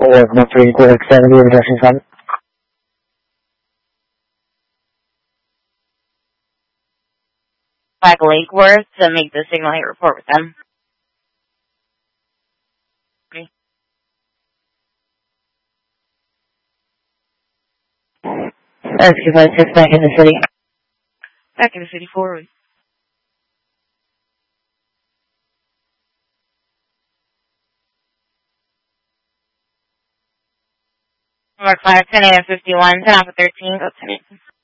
Lake 13, Lake 70, addressing summit. Flag Lake Worth to make the signal height report with them. Okay. Rescue 56 back in the city. Back in the city forward. Mark 5, 10 a.m. 51, 10 off of 13, go 10 a.m.